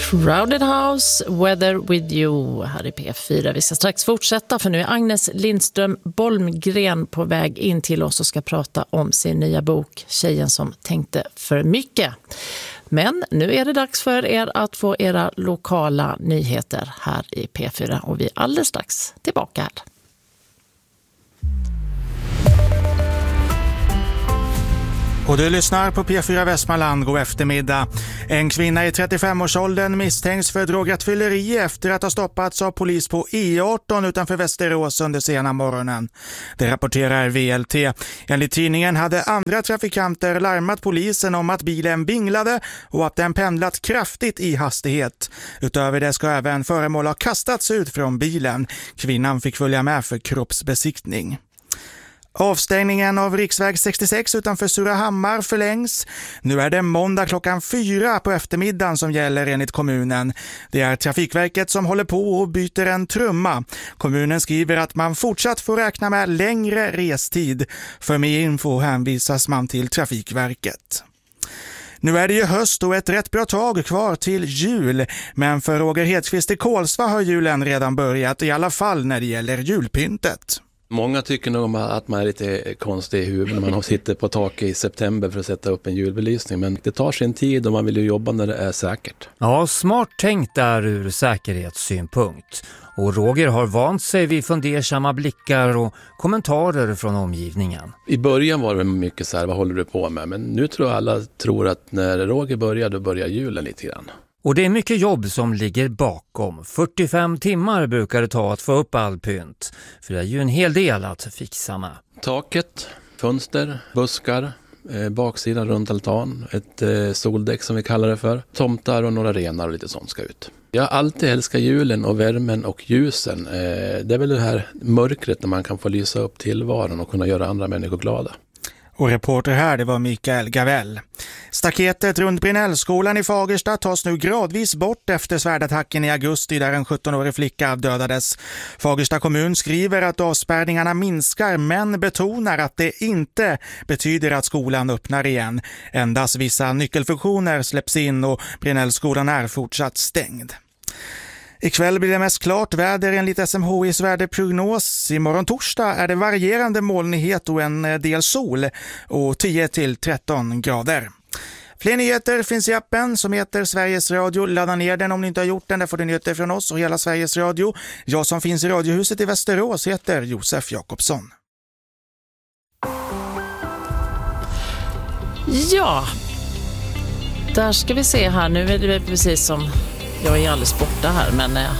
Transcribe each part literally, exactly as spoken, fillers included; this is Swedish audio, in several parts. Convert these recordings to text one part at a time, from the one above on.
Crowded House, Weather with you här i P fyra. Vi ska strax fortsätta för nu är Agnes Lindström Bolmgren på väg in till oss och ska prata om sin nya bok Tjejen som tänkte för mycket. Men nu är det dags för er att få era lokala nyheter här i P fyra och vi är alldeles strax tillbaka här. Och du lyssnar på P fyra Västmanland, god eftermiddag. En kvinna i trettiofem-årsåldern misstänks för drograttfylleri efter att ha stoppats av polis på E arton utanför Västerås under sena morgonen. Det rapporterar V L T. Enligt tidningen hade andra trafikanter larmat polisen om att bilen binglade och att den pendlat kraftigt i hastighet. Utöver det ska även föremål ha kastats ut från bilen. Kvinnan fick följa med för kroppsbesiktning. Avstängningen av riksväg sextiosex utanför Surahammar förlängs. Nu är det måndag klockan fyra på eftermiddagen som gäller enligt kommunen. Det är Trafikverket som håller på och byter en trumma. Kommunen skriver att man fortsatt får räkna med längre restid. För mer info hänvisas man till Trafikverket. Nu är det ju höst och ett rätt bra tag kvar till jul. Men för Roger Hedqvist i Kolsva har julen redan börjat, i alla fall när det gäller julpyntet. Många tycker nog att man är lite konstig i huvudet när man sitter på taket i september för att sätta upp en julbelysning. Men det tar sin tid och man vill ju jobba när det är säkert. Ja, smart tänkt där ur säkerhetssynpunkt. Och Roger har vant sig vid fundersamma blickar och kommentarer från omgivningen. I början var det mycket så här, vad håller du på med? Men nu tror jag alla tror att när Roger börjar, då börjar julen lite grann. Och det är mycket jobb som ligger bakom. fyrtiofem timmar brukar det ta att få upp all pynt. För det är ju en hel del att fixa med. Taket, fönster, buskar, eh, baksidan runt altan, ett eh, soldäck som vi kallar det för. Tomtar och några renar och lite sånt ska ut. Jag alltid älskar julen och värmen och ljusen. Eh, det är väl det här mörkret när man kan få lysa upp tillvaron och kunna göra andra människor glada. Och reporter här, det var Mikael Gavell. Staketet runt Brinellskolan i Fagersta tas nu gradvis bort efter svärdattacken i augusti där en sjuttonårig flicka dödades. Fagersta kommun skriver att avspärrningarna minskar men betonar att det inte betyder att skolan öppnar igen. Endast vissa nyckelfunktioner släpps in och Brinellskolan är fortsatt stängd. Ikväll blir det mest klart väder enligt S M H I:s väderprognos. Imorgon torsdag är det varierande molnighet och en del sol och tio till tretton grader. Fler nyheter finns i appen som heter Sveriges Radio. Ladda ner den om ni inte har gjort den. Där får du nyheter från oss och hela Sveriges Radio. Jag som finns i Radiohuset i Västerås heter Josef Jakobsson. Ja, där ska vi se här. Nu är det precis som... Jag är alldeles borta här, men eh...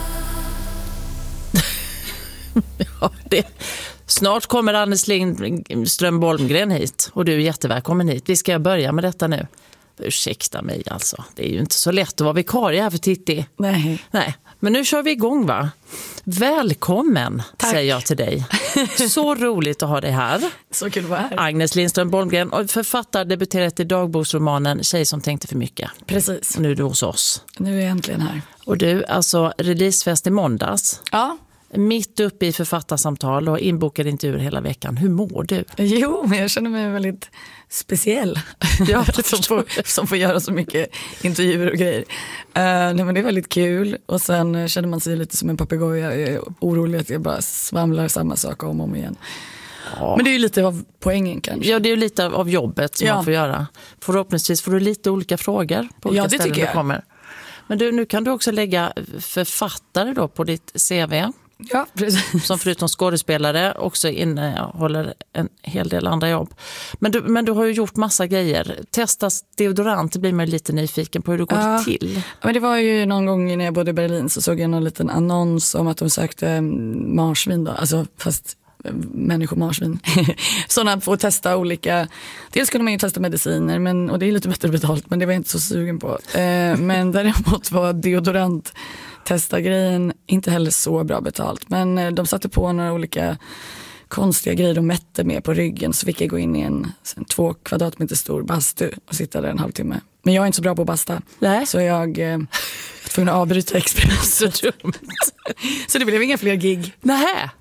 ja, det... snart kommer Agnes Lindström Bolmgren hit och du är jättevälkommen hit. Vi ska börja med detta nu. Ursäkta mig alltså, det är ju inte så lätt att vara vikarie här för Titti. Nej. Nej, men nu kör vi igång va? Välkommen. Tack. Säger jag till dig. Så roligt att ha dig här. Så kul att vara här. Agnes Lindström Bolmgren och författare debuterat i dagboksromanen Tjej som tänkte för mycket. Precis. Och nu är du hos oss. Nu är jag äntligen här. Och du, alltså releasefest i måndags. Ja. Mitt uppe i författarsamtal och inbokade intervjuer hela veckan. Hur mår du? Jo, men jag känner mig väldigt speciell. Ja, som, får, som får göra så mycket intervjuer och grejer. Uh, nej, men det är väldigt kul. Och sen känner man sig lite som en papegoja. Jag är orolig att jag bara svamlar samma sak om och om igen. Ja. Men det är ju lite av poängen kanske. Ja, det är ju lite av jobbet som ja. man får göra. Förhoppningsvis får du lite olika frågor på olika ja, det ställen tycker jag. du kommer. Men du, nu kan du också lägga författare då på ditt C V. Ja, precis. Som förutom skådespelare också innehåller en hel del andra jobb. Men du, men du har ju gjort massa grejer. Testas deodorant, det blir man lite nyfiken på hur det går ja, till. Men det var ju någon gång när jag bodde i Berlin så såg jag någon liten annons om att de sökte marsvin då. Alltså fast människomarsvin. Sådana att få testa olika. Dels kunde man ju testa mediciner men, och det är lite bättre betalt men det var jag inte så sugen på. Eh, men däremot var deodorant testa grejen inte heller så bra betalt. Men de satte på några olika konstiga grejer de mätte med på ryggen. Så fick jag gå in i en, en två kvadratmeter stor bastu och sitta där en halvtimme. Men jag är inte så bra på att basta. Nej. Så jag eh, var tvungen att avbryta experimentet. Så det blev inga fler gig. Nej.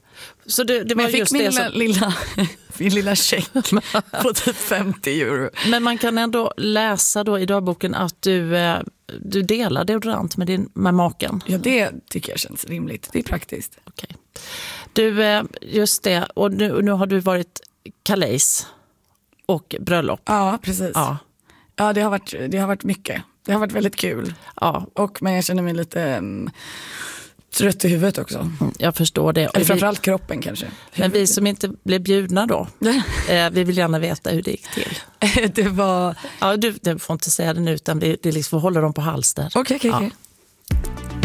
Så det, det var Men jag fick just min det lilla, som... lilla, min lilla check på typ femtio euro. Men man kan ändå läsa då i dagboken att du, eh, du delar deodorant med, din, med maken. Ja, det tycker jag känns rimligt. Det är praktiskt. Okej. Du, eh, just det. Och nu, nu har du varit Calais och bröllop. Ja, precis. Ja. Ja, det har varit, det har varit mycket. Det har varit väldigt kul. Ja. Och, men jag känner mig lite um, trött i huvudet också. Mm, jag förstår det. Och Eller vi, framförallt kroppen kanske. men vi som inte blev bjudna då, eh, vi vill gärna veta hur det gick till. Det var... Ja, du, du får inte säga det nu, utan det, det liksom håller dem på halster. Okej, okej, Ja. okej.